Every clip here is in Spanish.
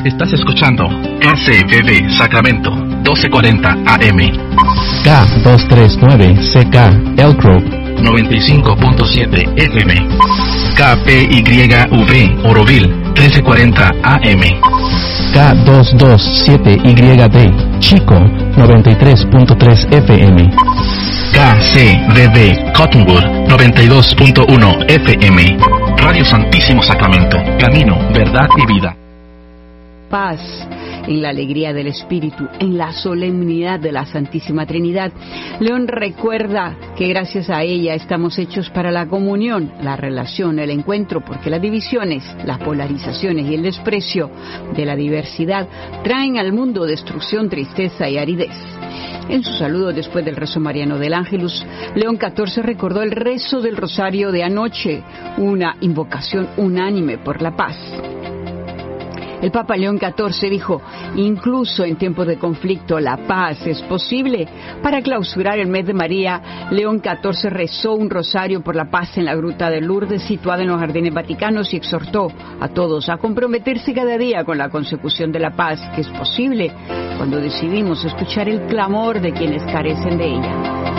Estás escuchando KCBB Sacramento, 1240 AM. K239CK Elk Grove, 95.7 FM. KPYV Oroville, 1340 AM. K227YD Chico, 93.3 FM. KCBB Cottonwood, 92.1 FM. Radio Santísimo Sacramento, camino, verdad y vida. Paz en la alegría del Espíritu, en la solemnidad de la Santísima Trinidad. León recuerda que gracias a ella estamos hechos para la comunión, la relación, el encuentro, porque las divisiones, las polarizaciones y el desprecio de la diversidad traen al mundo destrucción, tristeza y aridez. En su saludo después del rezo mariano del Ángelus, León XIV recordó el rezo del rosario de anoche, una invocación unánime por la paz. El Papa León XIV dijo, incluso en tiempos de conflicto la paz es posible. Para clausurar el mes de María, León XIV rezó un rosario por la paz en la gruta de Lourdes, situada en los Jardines Vaticanos, y exhortó a todos a comprometerse cada día con la consecución de la paz, que es posible cuando decidimos escuchar el clamor de quienes carecen de ella.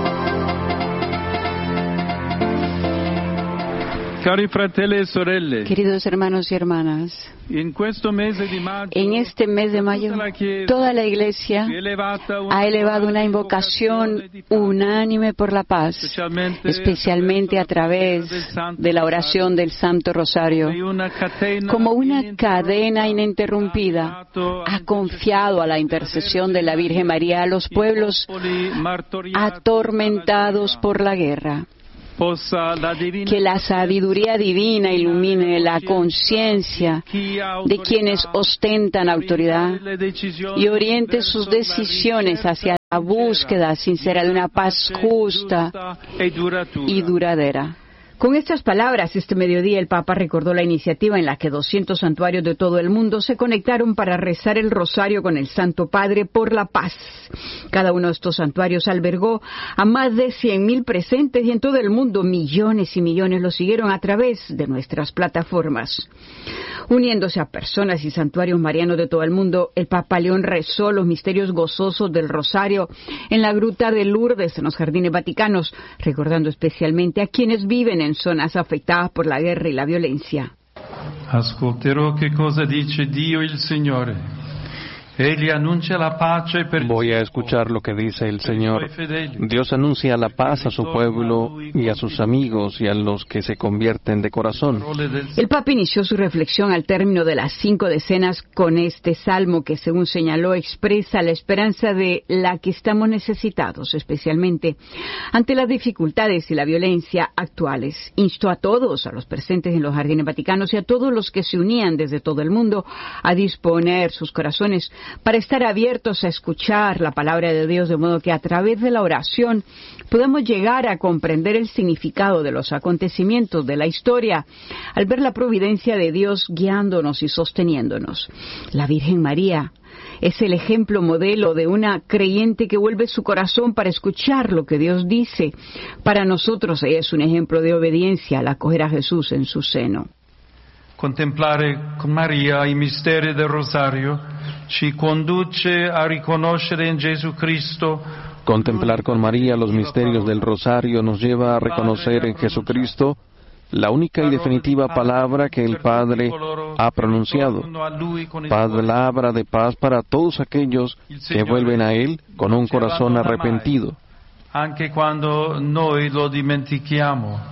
Cari fratelli e sorelle, Queridos hermanos y hermanas, en este mes de mayo, toda la Iglesia ha elevado una invocación unánime por la paz, especialmente a través de la oración del Santo Rosario. Como una cadena ininterrumpida, ha confiado a la intercesión de la Virgen María a los pueblos atormentados por la guerra. Que la sabiduría divina ilumine la conciencia de quienes ostentan autoridad y oriente sus decisiones hacia la búsqueda sincera de una paz justa y duradera. Con estas palabras, este mediodía el Papa recordó la iniciativa en la que 200 santuarios de todo el mundo se conectaron para rezar el rosario con el Santo Padre por la paz. Cada uno de estos santuarios albergó a más de 100,000 presentes y en todo el mundo millones y millones lo siguieron a través de nuestras plataformas. Uniéndose a personas y santuarios marianos de todo el mundo, el Papa León rezó los misterios gozosos del rosario en la gruta de Lourdes, en los Jardines Vaticanos, recordando especialmente a quienes viven en zonas afectadas por la guerra y la violencia. Ascolterò che cosa dice Dio il Signore. Voy a escuchar lo que dice el Señor. Dios anuncia la paz a su pueblo y a sus amigos y a los que se convierten de corazón. El Papa inició su reflexión al término de las 5 decenas con este salmo que, según señaló, expresa la esperanza de la que estamos necesitados, especialmente ante las dificultades y la violencia actuales. Instó a todos, a los presentes en los Jardines Vaticanos y a todos los que se unían desde todo el mundo, a disponer sus corazones para estar abiertos a escuchar la palabra de Dios, de modo que a través de la oración podamos llegar a comprender el significado de los acontecimientos de la historia, al ver la providencia de Dios guiándonos y sosteniéndonos. La Virgen María es el ejemplo modelo de una creyente que vuelve su corazón para escuchar lo que Dios dice. Para nosotros ella es un ejemplo de obediencia al acoger a Jesús en su seno. Contemplare con Maria i misteri del Rosario ci conduce a riconoscere in Gesù Cristo. Contemplar con María los misterios del Rosario nos lleva a reconocer en Jesucristo la única y definitiva palabra que el Padre ha pronunciado, palabra de paz para todos aquellos que vuelven a Él con un corazón arrepentido. Anche quando noi lo dimentichiamo.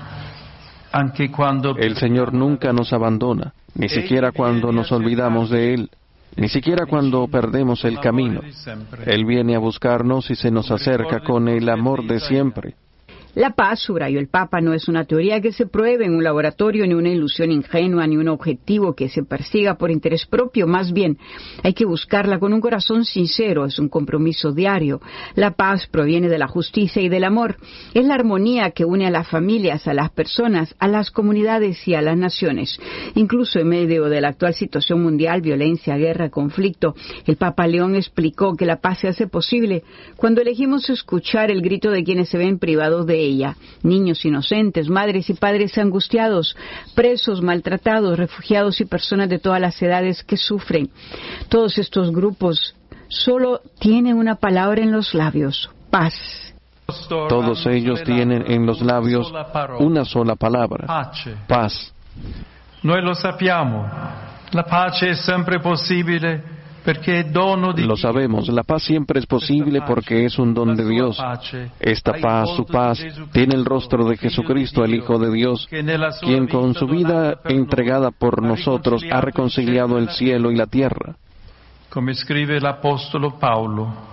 El Señor nunca nos abandona, ni siquiera cuando nos olvidamos de Él, ni siquiera cuando perdemos el camino. Él viene a buscarnos y se nos acerca con el amor de siempre. La paz, subrayó el Papa, no es una teoría que se pruebe en un laboratorio, ni una ilusión ingenua, ni un objetivo que se persiga por interés propio. Más bien, hay que buscarla con un corazón sincero, es un compromiso diario. La paz proviene de la justicia y del amor. Es la armonía que une a las familias, a las personas, a las comunidades y a las naciones. Incluso en medio de la actual situación mundial, violencia, guerra, conflicto, el Papa León explicó que la paz se hace posible cuando elegimos escuchar el grito de quienes se ven privados de ella, niños inocentes, madres y padres angustiados, presos, maltratados, refugiados y personas de todas las edades que sufren. Todos estos grupos solo tienen una palabra en los labios: paz. Todos ellos tienen en los labios una sola palabra: paz. Noi lo sappiamo, la pace è sempre possibile perché è dono di Dio. Lo sabemos, la paz siempre es posible porque es un don de Dios. Esta paz, su paz, tiene el rostro de Jesucristo, el Hijo de Dios, quien con su vida entregada por nosotros ha reconciliado el cielo y la tierra. Como escribe el apóstol Pablo,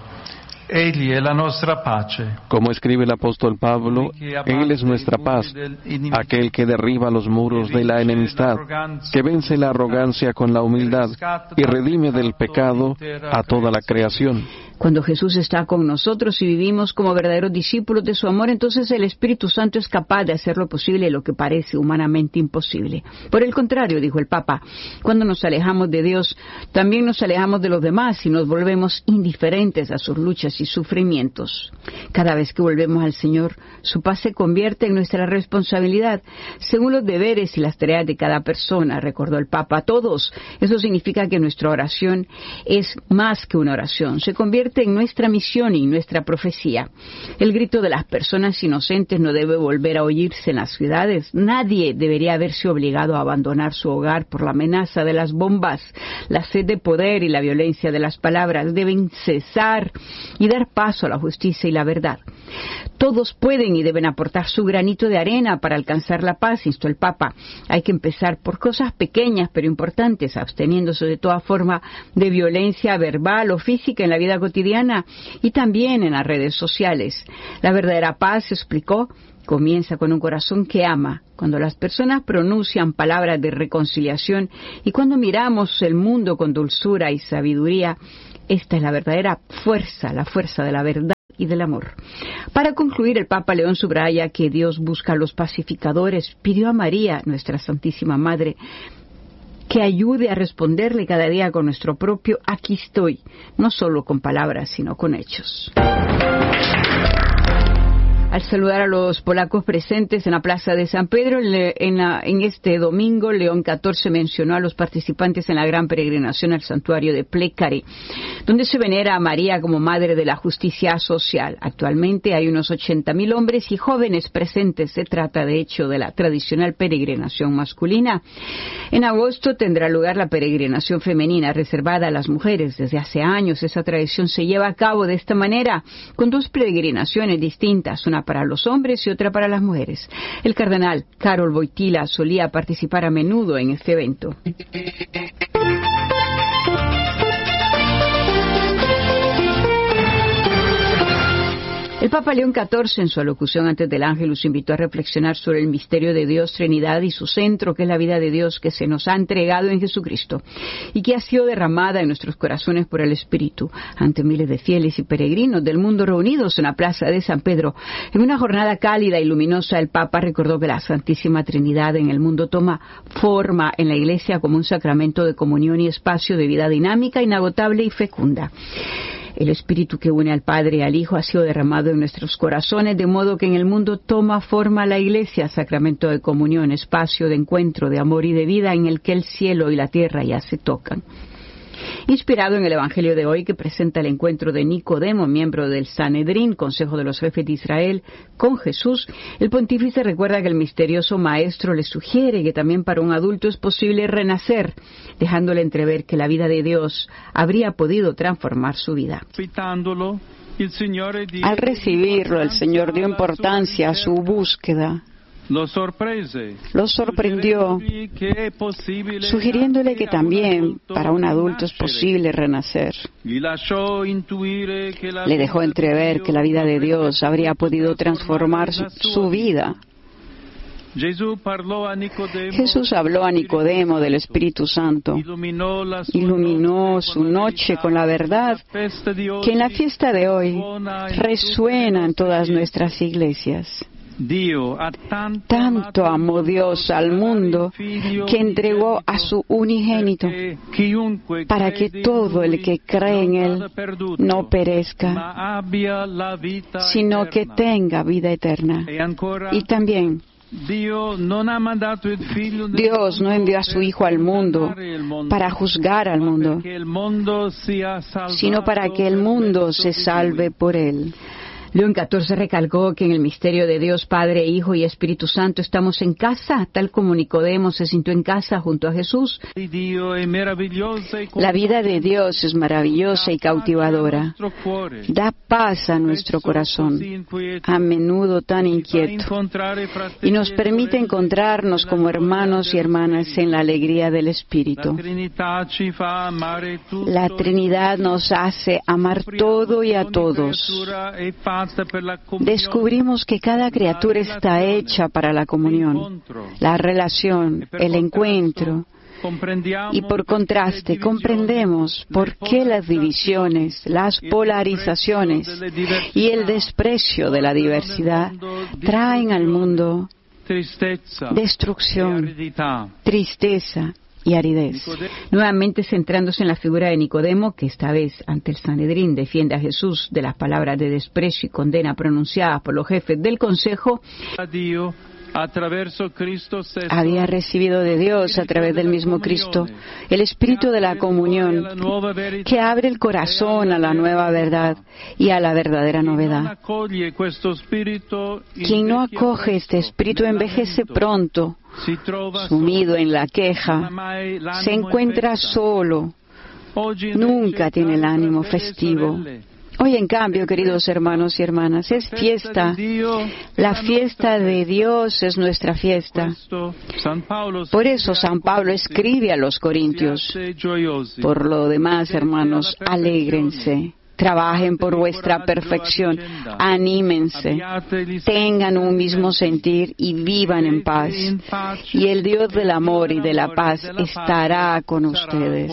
Egli è la nostra pace. Como escribe el apóstol Pablo, Él es nuestra paz, aquel que derriba los muros de la enemistad, que vence la arrogancia con la humildad y redime del pecado a toda la creación. Cuando Jesús está con nosotros y vivimos como verdaderos discípulos de su amor, entonces el Espíritu Santo es capaz de hacer lo posible lo que parece humanamente imposible. Por el contrario, dijo el Papa, cuando nos alejamos de Dios, también nos alejamos de los demás y nos volvemos indiferentes a sus luchas y sufrimientos. Cada vez que volvemos al Señor, su paz se convierte en nuestra responsabilidad, según los deberes y las tareas de cada persona, recordó el Papa, todos. Eso significa que nuestra oración es más que una oración, se convierte en nuestra misión y nuestra profecía. El grito de las personas inocentes no debe volver a oírse en las ciudades. Nadie debería verse obligado a abandonar su hogar por la amenaza de las bombas. La sed de poder y la violencia de las palabras deben cesar y dar paso a la justicia y la verdad. Todos pueden y deben aportar su granito de arena para alcanzar la paz, instó el Papa. Hay que empezar por cosas pequeñas pero importantes, absteniéndose de toda forma de violencia verbal o física en la vida cotidiana y también en las redes sociales. La verdadera paz, explicó, comienza con un corazón que ama, cuando las personas pronuncian palabras de reconciliación y cuando miramos el mundo con dulzura y sabiduría. Esta es la verdadera fuerza, la fuerza de la verdad y del amor. Para concluir, el Papa León subraya que Dios busca a los pacificadores. Pidió a María, nuestra Santísima Madre, que ayude a responderle cada día con nuestro propio "aquí estoy", no solo con palabras, sino con hechos. Al saludar a los polacos presentes en la Plaza de San Pedro, en este domingo, León XIV mencionó a los participantes en la gran peregrinación al santuario de Plecari, donde se venera a María como Madre de la Justicia Social. Actualmente hay unos 80.000 hombres y jóvenes presentes. Se trata, de hecho, de la tradicional peregrinación masculina. En agosto tendrá lugar la peregrinación femenina reservada a las mujeres. Desde hace años esa tradición se lleva a cabo de esta manera, con dos peregrinaciones distintas, una para los hombres y otra para las mujeres. El cardenal Karol Wojtyła solía participar a menudo en este evento. El Papa León XIV, en su alocución antes del Ángelus, invitó a reflexionar sobre el misterio de Dios Trinidad y su centro, que es la vida de Dios que se nos ha entregado en Jesucristo y que ha sido derramada en nuestros corazones por el Espíritu, ante miles de fieles y peregrinos del mundo reunidos en la Plaza de San Pedro. En una jornada cálida y luminosa, el Papa recordó que la Santísima Trinidad en el mundo toma forma en la Iglesia como un sacramento de comunión y espacio de vida dinámica, inagotable y fecunda. El Espíritu que une al Padre y al Hijo ha sido derramado en nuestros corazones, de modo que en el mundo toma forma la Iglesia, sacramento de comunión, espacio de encuentro, de amor y de vida, en el que el cielo y la tierra ya se tocan. Inspirado en el Evangelio de hoy, que presenta el encuentro de Nicodemo, miembro del Sanedrín, Consejo de los Jefes de Israel, con Jesús, el pontífice recuerda que el misterioso Maestro le sugiere que también para un adulto es posible renacer, dejándole entrever que la vida de Dios habría podido transformar su vida. Al recibirlo, el Señor dio importancia a su búsqueda. Lo sorprendió, sugiriéndole que también para un adulto es posible renacer. Le dejó entrever que la vida de Dios habría podido transformar su vida. Jesús habló a Nicodemo del Espíritu Santo, iluminó su noche con la verdad que en la fiesta de hoy resuena en todas nuestras iglesias. Tanto amó Dios al mundo que entregó a su unigénito para que todo el que cree en Él no perezca, sino que tenga vida eterna. Y también, Dios no envió a su Hijo al mundo para juzgar al mundo, sino para que el mundo se salve por Él. León XIV recalcó que en el misterio de Dios Padre, Hijo y Espíritu Santo estamos en casa, tal como Nicodemo se sintió en casa junto a Jesús. La vida de Dios es maravillosa y cautivadora. Da paz a nuestro corazón, a menudo tan inquieto, y nos permite encontrarnos como hermanos y hermanas en la alegría del Espíritu. La Trinidad nos hace amar todo y a todos. Descubrimos que cada criatura está hecha para la comunión, la relación, el encuentro. Y por contraste, comprendemos por qué las divisiones, las polarizaciones y el desprecio de la diversidad traen al mundo destrucción, tristeza y aridez. Nuevamente centrándose en la figura de Nicodemo, que esta vez ante el Sanedrín defiende a Jesús de las palabras de desprecio y condena pronunciadas por los jefes del consejo, había recibido de Dios a través del mismo Cristo el espíritu de la comunión que abre el corazón a la nueva verdad y a la verdadera novedad. Quien no acoge este espíritu envejece pronto, sumido en la queja, se encuentra solo, nunca tiene el ánimo festivo. Hoy, en cambio, queridos hermanos y hermanas, es fiesta. La fiesta de Dios es nuestra fiesta. Por eso San Pablo escribe a los Corintios: por lo demás, hermanos, alégrense. Trabajen por vuestra perfección, anímense, tengan un mismo sentir y vivan en paz. Y el Dios del amor y de la paz estará con ustedes.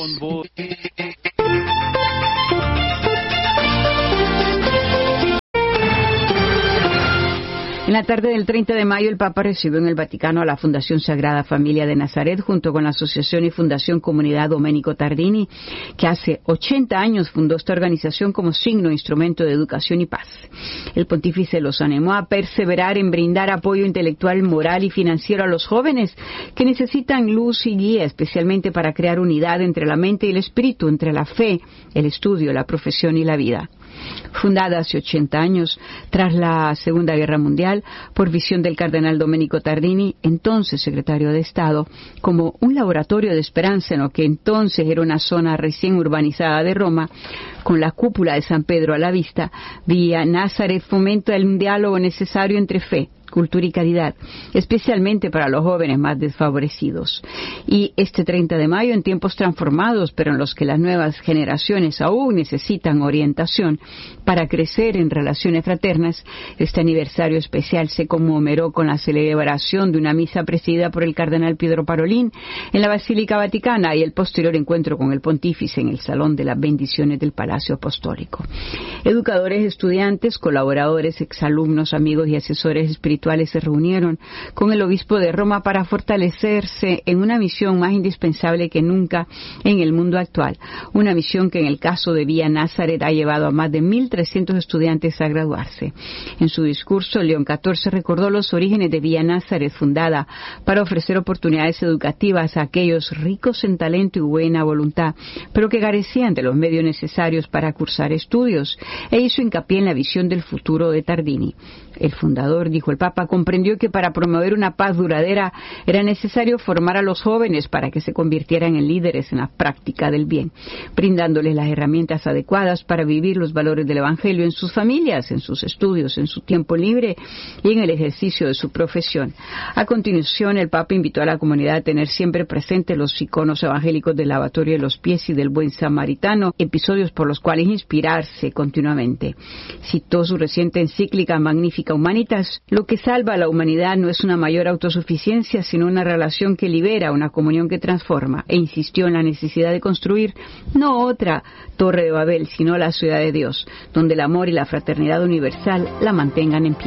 En la tarde del 30 de mayo, el Papa recibió en el Vaticano a la Fundación Sagrada Familia de Nazaret, junto con la Asociación y Fundación Comunidad Domenico Tardini, que hace 80 años fundó esta organización como signo e instrumento de educación y paz. El pontífice los animó a perseverar en brindar apoyo intelectual, moral y financiero a los jóvenes que necesitan luz y guía, especialmente para crear unidad entre la mente y el espíritu, entre la fe, el estudio, la profesión y la vida. Fundada hace 80 años, tras la Segunda Guerra Mundial, por visión del cardenal Domenico Tardini, entonces secretario de Estado, como un laboratorio de esperanza en lo que entonces era una zona recién urbanizada de Roma, con la cúpula de San Pedro a la vista, Vía Nazaret fomenta el diálogo necesario entre fe, cultura y caridad, especialmente para los jóvenes más desfavorecidos. Y este 30 de mayo, en tiempos transformados, pero en los que las nuevas generaciones aún necesitan orientación para crecer en relaciones fraternas, este aniversario especial se conmemoró con la celebración de una misa presidida por el cardenal Pietro Parolin en la Basílica Vaticana y el posterior encuentro con el pontífice en el Salón de las Bendiciones del Palacio Apostólico. Educadores, estudiantes, colaboradores, exalumnos, amigos y asesores espirituales se reunieron con el obispo de Roma para fortalecerse en una misión más indispensable que nunca en el mundo actual, una misión que en el caso de Vía Nazaret ha llevado a más de 1.300 estudiantes a graduarse. En su discurso, León XIV recordó los orígenes de Vía Nazaret, fundada para ofrecer oportunidades educativas a aquellos ricos en talento y buena voluntad, pero que carecían de los medios necesarios para cursar estudios, e hizo hincapié en la visión del futuro de Tardini. El fundador, dijo el Papa, comprendió que para promover una paz duradera era necesario formar a los jóvenes para que se convirtieran en líderes en la práctica del bien, brindándoles las herramientas adecuadas para vivir los valores del Evangelio en sus familias, en sus estudios, en su tiempo libre y en el ejercicio de su profesión. A continuación, el Papa invitó a la comunidad a tener siempre presentes los iconos evangélicos del lavatorio de los pies y del buen samaritano, episodios por los cuales inspirarse continuamente. Citó su reciente encíclica Magnificat Humanitas: lo que salva a la humanidad no es una mayor autosuficiencia, sino una relación que libera, una comunión que transforma, e insistió en la necesidad de construir no otra Torre de Babel, sino la ciudad de Dios, donde el amor y la fraternidad universal la mantengan en pie.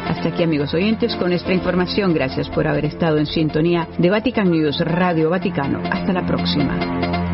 Hasta aquí, amigos oyentes, con esta información. Gracias por haber estado en sintonía de Vatican News, Radio Vaticano. Hasta la próxima.